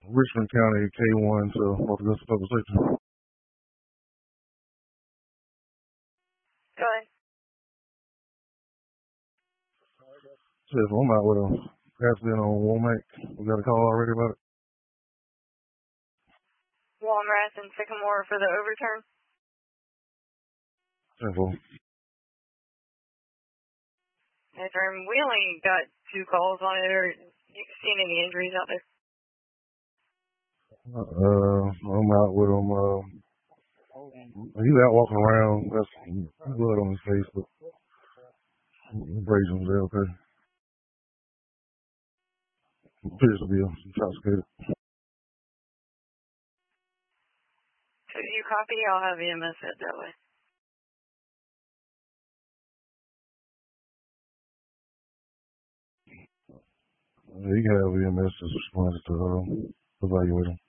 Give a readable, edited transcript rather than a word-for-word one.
Richmond County K1 to Augusta Public Safety. Go ahead. Says I'm out with a accident on Womack. We got a call already about it. Walmrath and Sycamore for the overturn. Simple. Yes, sir. We only got 2 calls on it. Or you seen any injuries out there? I'm out with him. He's out walking around. That's blood on his face, but abrasions are okay. Appears to be intoxicated. So you copy? I'll have EMS head that way. You can have EMS just respond to evaluate him.